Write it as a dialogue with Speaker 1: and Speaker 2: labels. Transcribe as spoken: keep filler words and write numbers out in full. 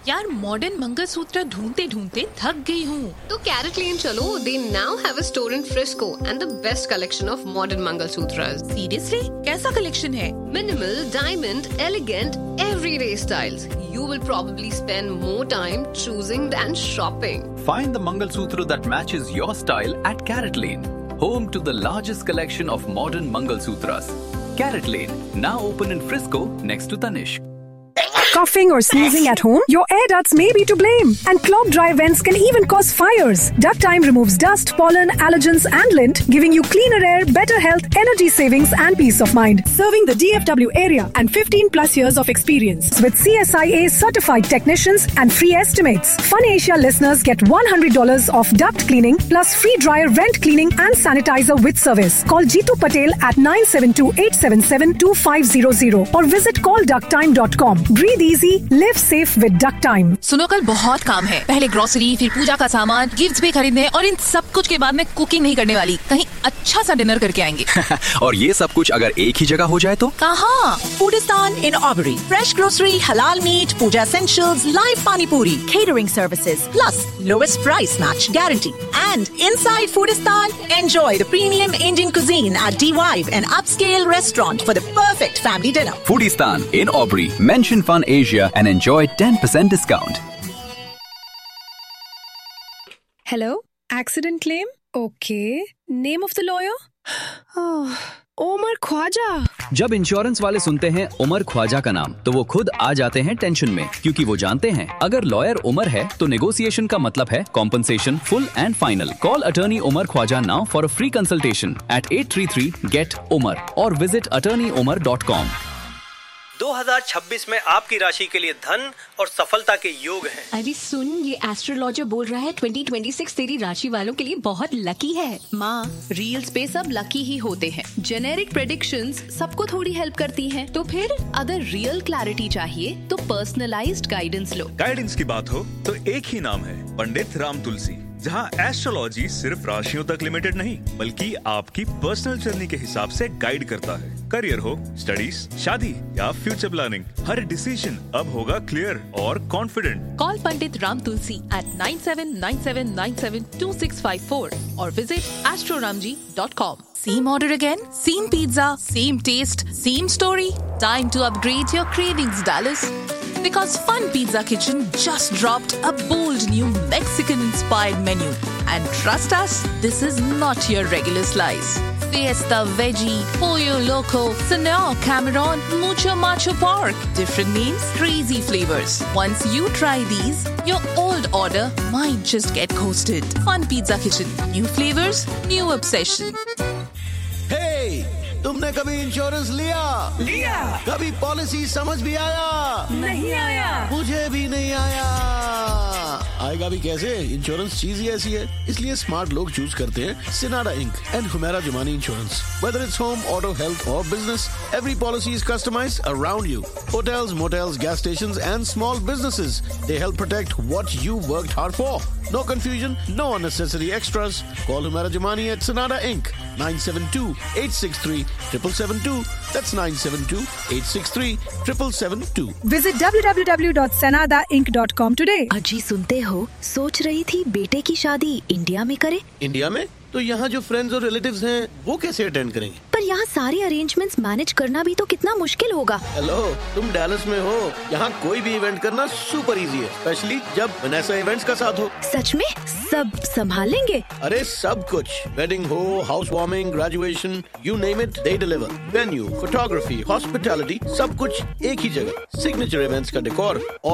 Speaker 1: यार मॉडर्न मंगलसूत्र ढूंढते ढूंढते थक गई हूँ।
Speaker 2: तो कैरेट लेन चलो, they now have a store in Frisco and the best collection of modern Mangalsutras.
Speaker 1: Seriously कैसा कलेक्शन है?
Speaker 2: Minimal, diamond, elegant, everyday styles. You will probably spend more time choosing than shopping.
Speaker 3: Find the Mangalsutra that matches your style at Carrot Lane, home to the largest collection of modern Mangalsutras. Carrot Lane, now open in Frisco next to Tanishq.
Speaker 4: Coughing or sneezing at home? Your air ducts may be to blame. And clogged dry vents can even cause fires. Duct Time removes dust, pollen, allergens and lint, giving you cleaner air, better health, energy savings and peace of mind. Serving the D F W area and fifteen plus years of experience. With C S I A certified technicians and free estimates. Fun Asia listeners get one hundred dollars off duct cleaning plus free dryer vent cleaning and sanitizer with service. Call Jeetu Patel at nine seven two, eight seven seven, two five zero zero or visit call duct time dot com. Breathe easy, live safe with Duct Time.
Speaker 1: सुनो कल बहुत काम है, पहले grocery, फिर पूजा का सामान, gifts भी खरीदने और इन सब कुछ के बाद मैं कुकिंग नहीं करने वाली, कहीं अच्छा सा डिनर करके आएंगे।
Speaker 5: और ये सब कुछ अगर एक ही जगह हो जाए तो?
Speaker 1: कहाँ?
Speaker 6: Foodistan in Aubrey. Fresh grocery, halal meat, puja essentials, live pani puri, catering services, plus lowest price match guarantee. And inside Foodistan, enjoy the premium Indian cuisine at D-Vibe, an upscale restaurant for the perfect family dinner.
Speaker 5: Foodistan in Aubrey. Mention Fun Asia and enjoy ten percent discount.
Speaker 4: Hello? Accident claim? Okay. Name of the lawyer? Oh, Omar Khwaja.
Speaker 5: जब insurance वाले सुनते हैं उमर ख्वाजा का नाम तो वो खुद आ जाते हैं टेंशन में, क्योंकि वो जानते हैं अगर लॉयर उमर है तो नेगोशिएशन का मतलब है compensation full and final. Call attorney Umar Khwaja now for a free consultation eight eight three three get Umar और visit attorney Umar dot com.
Speaker 7: दो हज़ार छब्बीस में आपकी राशि के लिए धन और सफलता के योग हैं.
Speaker 8: अरे सुन, ये एस्ट्रोलॉजर बोल रहा है ट्वेंटी ट्वेंटी सिक्स तेरी राशि वालों के लिए बहुत लकी है.
Speaker 9: माँ, रील्स पे सब लकी ही होते हैं. जेनेरिक प्रेडिक्शंस सबको थोड़ी हेल्प करती हैं. तो फिर अगर रियल क्लैरिटी चाहिए तो पर्सनलाइज्ड गाइडेंस लो.
Speaker 10: गाइडेंस की बात हो तो एक ही नाम है, पंडित राम तुलसी. जहाँ एस्ट्रोलॉजी सिर्फ राशियों तक लिमिटेड नहीं बल्कि आपकी पर्सनल जर्नी के हिसाब से गाइड करता है. करियर हो, स्टडीज, शादी या फ्यूचर प्लानिंग, हर डिसीजन अब होगा क्लियर और confident.
Speaker 1: Call Pandit Ram Tulsi eight nine seven nine seven nine seven to six five four और visit astroramji dot com. Same order again? Same pizza, same taste, same story? Time to upgrade your cravings, Dallas. Because Fun Pizza Kitchen just dropped a bold new Mexican-inspired menu. And trust us, this is not your regular slice. Fiesta Veggie, Pollo Loco, Senor Cameron, Mucho Macho Pork. Different names, crazy flavors. Once you try these, your old order might just get ghosted. Fun Pizza Kitchen. New flavors, new obsession.
Speaker 11: Hey! तुमने कभी insurance लिया?
Speaker 4: लिया.
Speaker 11: कभी policy समझ भी आया?
Speaker 4: नहीं आया.
Speaker 11: मुझे भी नहीं आया. आएगा भी कैसे? इंश्योरेंस चीज ही ऐसी है. इसलिए स्मार्ट लोग चूज करते हैं सिनाडा ink and Humera Jumani insurance. Whether it's home, auto, health or business, every policy is customized around you. Hotels, motels, gas stations and small businesses. They help protect what you worked hard for. No confusion, no unnecessary extras. Call Humera Jumani at Sonata Incorporated. nine seven two, eight six three, seven seven seven two. That's nine seven two, eight six three, seven seven seven two.
Speaker 4: Visit w w w dot sanada inc dot com today.
Speaker 8: अजी सुनते हो, सोच रही थी बेटे की शादी India में करे.
Speaker 11: इंडिया में? तो यहाँ जो फ्रेंड्स और रिलेटिव्स हैं, वो कैसे अटेंड करेंगे?
Speaker 8: पर यहाँ सारे अरेंजमेंट्स मैनेज करना भी तो कितना मुश्किल होगा.
Speaker 11: हेलो, तुम डैलस में हो. यहाँ कोई भी इवेंट करना सुपर इजी है, स्पेशली जब वनेसा इवेंट्स का साथ हो.
Speaker 8: सच में सब संभालेंगे?
Speaker 11: अरे सब कुछ, वेडिंग हो, house warming, graduation, you name it, they deliver. Venue, photography, hospitality, सब कुछ एक ही जगह. सिग्नेचर इवेंट्स का डेकोर